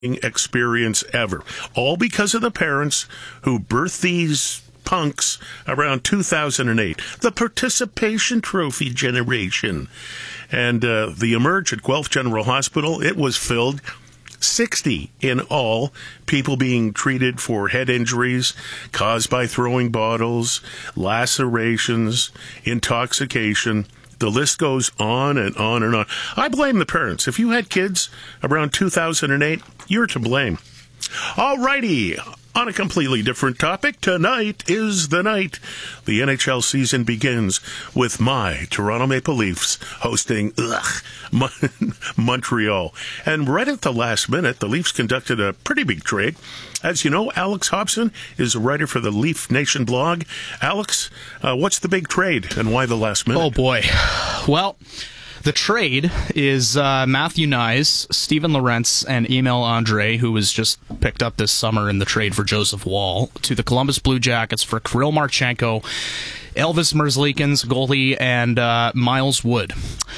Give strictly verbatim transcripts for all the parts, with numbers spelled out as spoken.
experience ever. All because of the parents who birthed these punks around two thousand eight. The participation trophy generation. And uh, the Emerge at Guelph General Hospital, it was filled sixty in all, people being treated for head injuries caused by throwing bottles, lacerations, intoxication. The list goes on and on and on. I blame the parents. If you had kids around two thousand eight, you're to blame. All righty. On a completely different topic, tonight is the night. The N H L season begins with my Toronto Maple Leafs hosting ugh, Mon- Montreal. And right at the last minute, the Leafs conducted a pretty big trade. As you know, Alex Hobson is a writer for the Leaf Nation blog. Alex, uh, what's the big trade and why the last minute? Oh, boy. Well, the trade is uh, Matthew Knies, Steven Lorentz, and Emil Andre, who was just picked up this summer in the trade for Joseph Woll, to the Columbus Blue Jackets for Kirill Marchenko, Elvis Merzlikins, goalie, and uh, Miles Wood.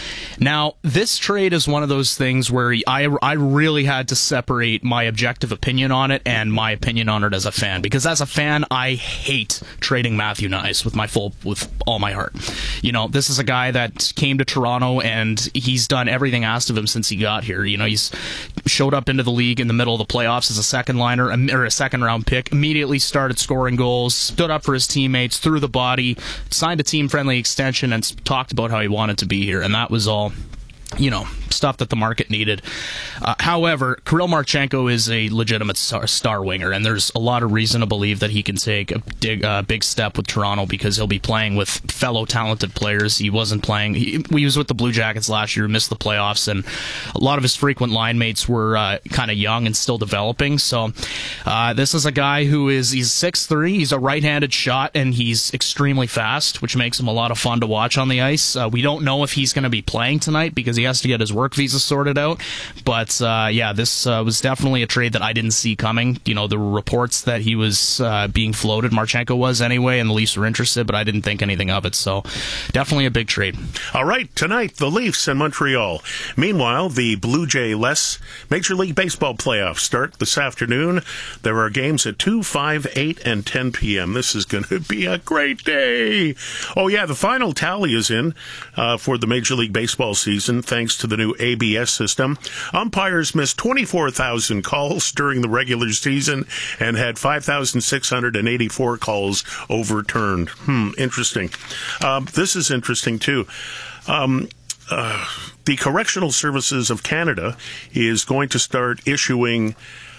Now, this trade is one of those things where I, I really had to separate my objective opinion on it and my opinion on it as a fan. Because as a fan, I hate trading Matthew Knies with my full, with all my heart. You know, this is a guy that came to Toronto and he's done everything asked of him since he got here. You know, he's showed up into the league in the middle of the playoffs as a second liner or a second round pick, immediately started scoring goals, stood up for his teammates, threw the body, signed a team-friendly extension, and talked about how he wanted to be here, and that was all, you know, stuff that the market needed. Uh, however, Kirill Marchenko is a legitimate star, star winger, and there's a lot of reason to believe that he can take a big, uh, big step with Toronto because he'll be playing with fellow talented players. He wasn't playing. He, he was with the Blue Jackets last year, missed the playoffs, and a lot of his frequent line mates were uh, kind of young and still developing. So uh, this is a guy who is he's six three. He's a right-handed shot, and he's extremely fast, which makes him a lot of fun to watch on the ice. Uh, we don't know if he's going to be playing tonight because he has to get his work visa sorted out, but uh, yeah, this uh, was definitely a trade that I didn't see coming. You know, there were reports that he was uh, being floated, Marchenko was anyway, and the Leafs were interested, but I didn't think anything of it, so definitely a big trade. All right, tonight, the Leafs and Montreal. Meanwhile, the Blue Jay-less Major League Baseball playoffs start this afternoon. There are games at two, five, eight, and ten p.m. This is going to be a great day. Oh yeah, the final tally is in uh, for the Major League Baseball season, thanks to the new A B S system. Umpires missed twenty-four thousand calls during the regular season and had five thousand six hundred eighty-four calls overturned. Hmm, interesting. Um, this is interesting, too. Um, uh, the Correctional Services of Canada is going to start issuing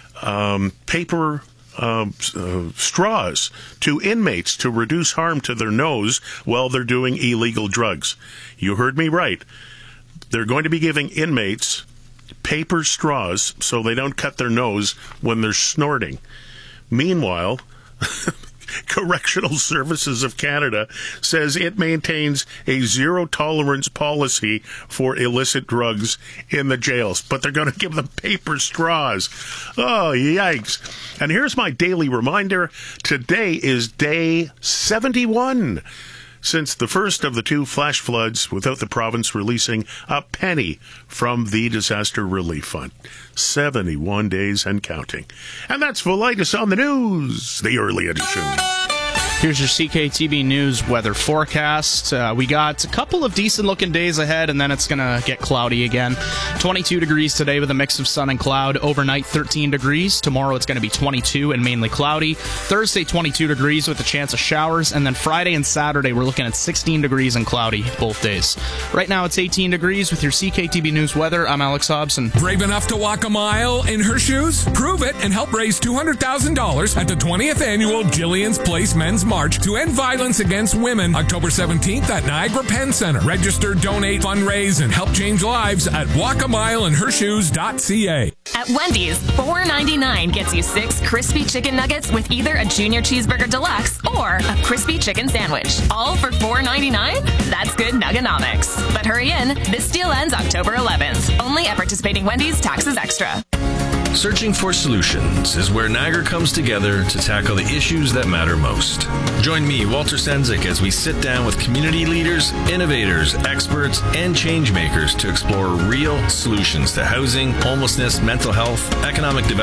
um, paper Uh, uh, straws to inmates to reduce harm to their nose while they're doing illegal drugs. You heard me right. They're going to be giving inmates paper straws so they don't cut their nose when they're snorting. Meanwhile, Correctional Services of Canada says it maintains a zero-tolerance policy for illicit drugs in the jails, but they're going to give them paper straws. Oh, yikes. And here's my daily reminder. Today is day seventy-one since the first of the two flash floods without the province releasing a penny from the Disaster Relief Fund. seventy-one days and counting. And that's the latest on the news, the early edition. Here's your C K T V News weather forecast. Uh, we got a couple of decent-looking days ahead, and then it's going to get cloudy again. twenty-two degrees today with a mix of sun and cloud. Overnight, thirteen degrees. Tomorrow, it's going to be twenty-two and mainly cloudy. Thursday, twenty-two degrees with a chance of showers. And then Friday and Saturday, we're looking at sixteen degrees and cloudy both days. Right now, it's eighteen degrees with your C K T V News weather. I'm Alex Hobson. Brave enough to walk a mile in her shoes? Prove it and help raise two hundred thousand dollars at the twentieth Annual Jillian's Place Men's March to end violence against women, October seventeenth at Niagara Penn Center. Register, donate, fundraise, and help change lives at walk a mile in her shoes dot c a. At Wendy's, four ninety-nine gets you six crispy chicken nuggets with either a Junior Cheeseburger Deluxe or a crispy chicken sandwich. All for four ninety-nine? That's good nuggonomics. But hurry in, this deal ends October eleventh. Only at participating Wendy's, taxes extra. Searching for Solutions is where Niagara comes together to tackle the issues that matter most. Join me, Walter Sendzik, as we sit down with community leaders, innovators, experts, and change makers to explore real solutions to housing, homelessness, mental health, economic development,